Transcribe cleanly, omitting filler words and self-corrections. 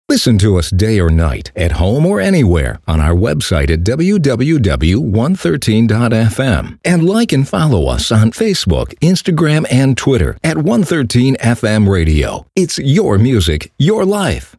Listen to us day or night, at home or anywhere, on our website at www.113.fm. And like and follow us on Facebook, Instagram, and Twitter at 113FM Radio. It's your music, your life.